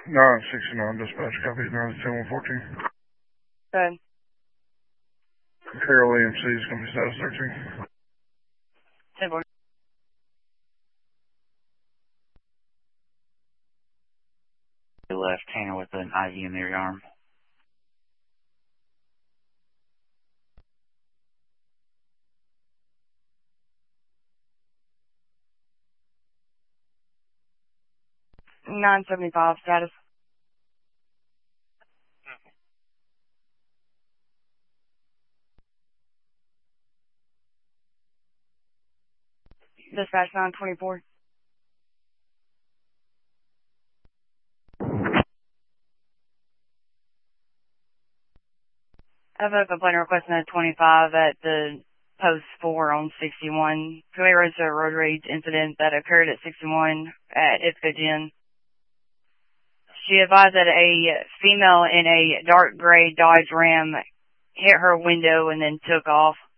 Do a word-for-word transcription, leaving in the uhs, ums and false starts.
nine sixty-nine, dispatch copies nine ten one fourteen. Good. Carroll E M C is going to be status thirteen. ten four. Left Tanner with an I V in their arm. nine seventy-five, status. Dispatch nine twenty-four. I have a complaint requesting a twenty-five at the post four on sixty-one. Somebody raised a road rage incident that occurred at sixty-one at Ithaca Gym. She advised that a female in a dark gray Dodge Ram hit her window and then took off.